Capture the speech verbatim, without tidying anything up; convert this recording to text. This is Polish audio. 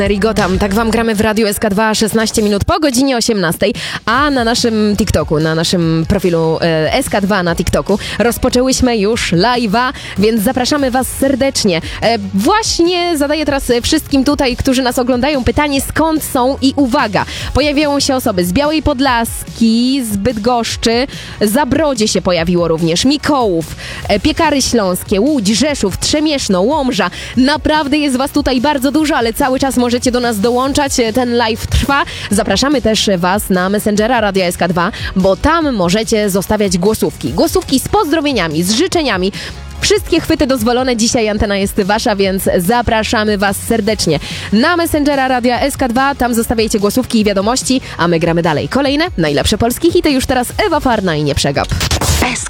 Rigotam, tak wam gramy w Radiu S K dwa szesnaście minut po godzinie osiemnastej, a na naszym TikToku, na naszym profilu e, S K dwa na TikToku rozpoczęłyśmy już live'a, więc zapraszamy was serdecznie. E, właśnie zadaję teraz wszystkim tutaj, którzy nas oglądają, pytanie, skąd są i uwaga, pojawiają się osoby z Białej Podlaski, z Bydgoszczy, Zabrodzie się pojawiło również, Mikołów, e, Piekary Śląskie, Łódź, Rzeszów, Trzemieszno, Łomża. Naprawdę jest was tutaj bardzo dużo, ale cały czas możecie do nas dołączać, ten live trwa. Zapraszamy też was na Messengera Radia S K dwa, bo tam możecie zostawiać głosówki. Głosówki z pozdrowieniami, z życzeniami. Wszystkie chwyty dozwolone, dzisiaj antena jest wasza, więc zapraszamy was serdecznie na Messengera Radia S K dwa, tam zostawiajcie głosówki i wiadomości, a my gramy dalej. Kolejne, najlepsze polskie hity, już teraz Ewa Farna i Nie Przegap.